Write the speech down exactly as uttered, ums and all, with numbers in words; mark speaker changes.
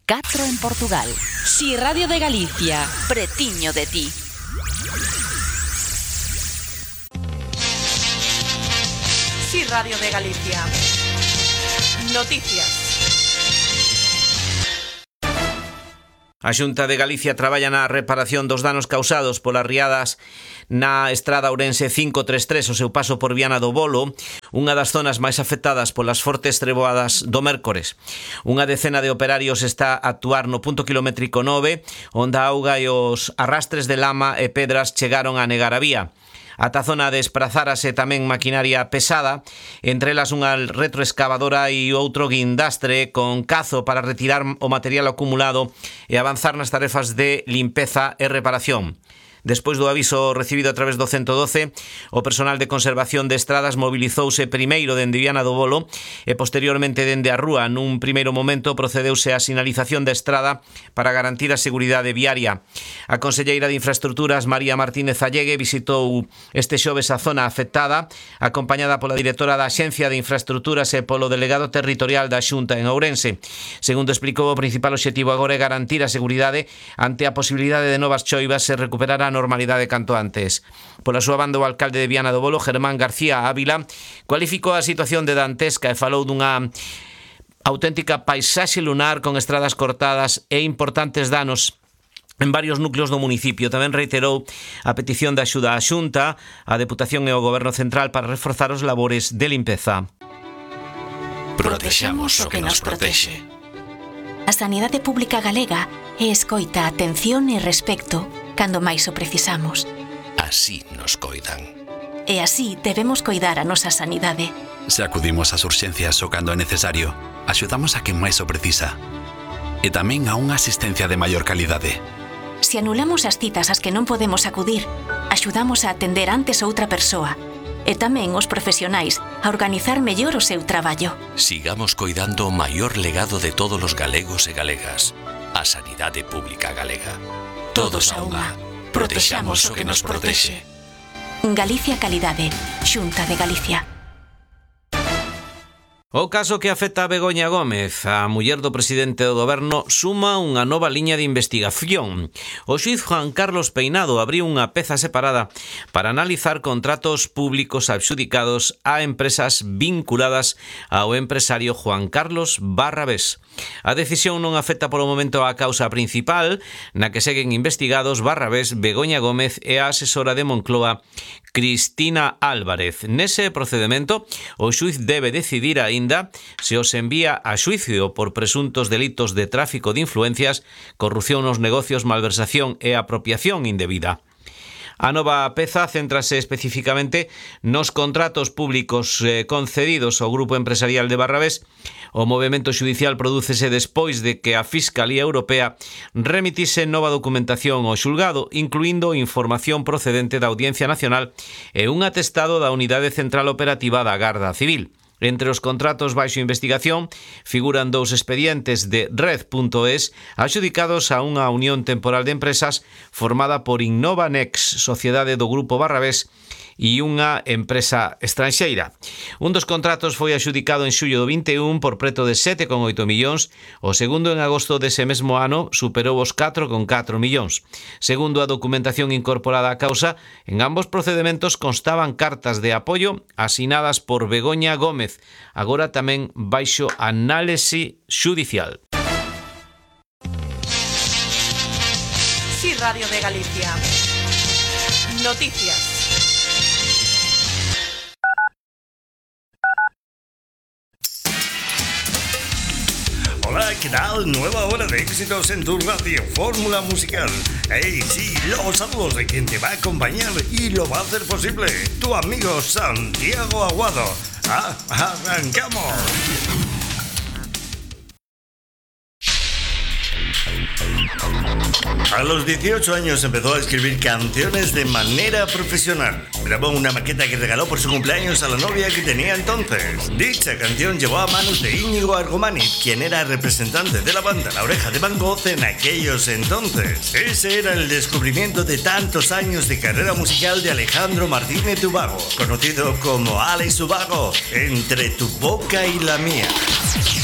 Speaker 1: catro en Portugal. Si Radio de Galicia, pretiño de ti.
Speaker 2: Si Radio de Galicia. Noticias.
Speaker 3: A Xunta de Galicia traballa na reparación dos danos causados polas riadas na estrada Ourense cinco tres tres o seu paso por Viana do Bolo, unha das zonas máis afectadas polas fortes treboadas do mércores. Unha decena de operarios está a actuar no punto kilométrico nove, onde a auga e os arrastres de lama e pedras chegaron a negar a vía. Ata a zona desprazárase tamén maquinaria pesada, entre elas unha retroexcavadora e outro guindastre con cazo para retirar o material acumulado e avanzar nas tarefas de limpeza e reparación. Despois do aviso recibido a través do ciento doce, o personal de conservación de estradas mobilizouse primeiro dende Viana do Bolo e posteriormente dende a rúa. Nun primeiro momento procedeuse a sinalización da estrada para garantir a seguridade viaria. A conselleira de Infraestructuras, María Martínez Allegue, visitou este xoves a zona afectada, acompañada pola directora da Axencia de Infraestructuras e polo delegado territorial da Xunta en Ourense. Segundo explicou, o principal obxectivo agora é garantir a seguridade ante a posibilidade de novas choivas e recuperar a normalidade canto antes. Pola súa banda, o alcalde de Viana do Bolo, Germán García Ávila, cualificou a situación de dantesca e falou dunha auténtica paisaxe lunar con estradas cortadas e importantes danos en varios núcleos do municipio. Tamén reiterou a petición de axuda á Xunta, a Deputación e o Goberno Central para reforzar os labores de limpeza.
Speaker 4: Protexamos o que nos protexe.
Speaker 5: A sanidade pública galega é escoita, atención e respecto cando máis o precisamos.
Speaker 4: Así nos coidan.
Speaker 5: E así debemos coidar a nosa sanidade.
Speaker 6: Se acudimos ás urxencias o cando é necesario, axudamos a quen máis o precisa. E tamén a unha asistencia de maior calidade.
Speaker 5: Se anulamos as citas ás que non podemos acudir, axudamos a atender antes outra persoa. E tamén os profesionais a organizar mellor o seu traballo.
Speaker 4: Sigamos coidando o maior legado de todos os galegos e galegas, a sanidade pública galega. Todos a unha. Protexamos o que nos protexe.
Speaker 5: Galicia Calidade, Xunta de Galicia.
Speaker 3: O caso que afecta a Begoña Gómez, a muller do presidente do goberno, suma unha nova liña de investigación. O xuíz Juan Carlos Peinado abriu unha peza separada para analizar contratos públicos adxudicados a empresas vinculadas ao empresario Juan Carlos Barrabés. A decisión non afecta polo momento a causa principal, na que seguen investigados Barrabés, Begoña Gómez e a asesora de Moncloa, Cristina Álvarez. Nese procedimento, o xuíz debe decidir aínda se os envía a xuicio por presuntos delitos de tráfico de influencias, corrupción nos negocios, malversación e apropiación indebida. A nova peza céntrase especificamente nos contratos públicos eh, concedidos ao grupo empresarial de Barrabés. O movimento xudicial prodúcese despois de que a Fiscalía Europea remitise nova documentación ao xulgado, incluindo información procedente da Audiencia Nacional e un atestado da Unidade Central Operativa da Garda Civil. Entre os contratos baixo investigación figuran dous expedientes de Red punto es adxudicados a unha unión temporal de empresas formada por Innovanex, sociedade do Grupo Barrabés, e unha empresa estranxeira. Un dos contratos foi adxudicado en xullo do vinte e un por preto de sete coma oito millóns, o segundo en agosto dese mesmo ano superou os catro coma catro millóns. Segundo a documentación incorporada á causa, en ambos procedementos constaban cartas de apoio asinadas por Begoña Gómez, agora tamén baixo análise xudicial.
Speaker 2: Si Radio de Galicia. Noticias.
Speaker 7: Hola, ¿qué tal? Nueva hora de éxitos en tu radio Fórmula Musical. Hey, sí, los saludos de quien te va a acompañar y lo va a hacer posible, tu amigo Santiago Aguado. ¡Ah, arrancamos! A los dieciocho años empezó a escribir canciones de manera profesional. Grabó una maqueta que regaló por su cumpleaños a la novia que tenía entonces. Dicha canción llegó a manos de Íñigo Argomaniz, quien era representante de la banda La Oreja de Van Gogh en aquellos entonces. Ese era el descubrimiento de tantos años de carrera musical de Alejandro Martínez Ubago, conocido como Alex Ubago, Entre tu boca y la mía.